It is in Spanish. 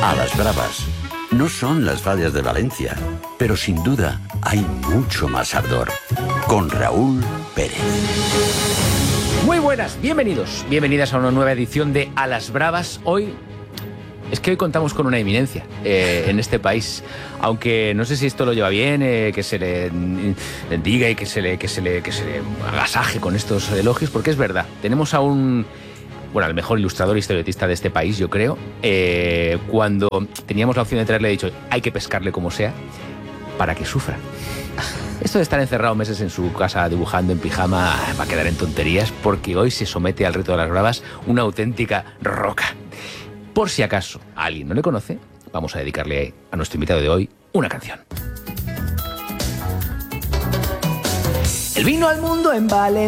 A las bravas. No son las fallas de Valencia, pero sin duda hay mucho más ardor. Con Raúl Pérez. Muy buenas, bienvenidas a una nueva edición de A las Bravas. Hoy contamos con una eminencia en este país, aunque no sé si esto lo lleva bien, que se le diga y que se le agasaje con estos elogios, porque es verdad, tenemos a el mejor ilustrador y historietista de este país, yo creo. Cuando teníamos la opción de traerle, he dicho, hay que pescarle como sea, para que sufra. Esto de estar encerrado meses en su casa dibujando en pijama va a quedar en tonterías, porque hoy se somete al reto de las bravas una auténtica roca. Por si acaso a alguien no le conoce, vamos a dedicarle a nuestro invitado de hoy una canción. Él vino al mundo en Valencia.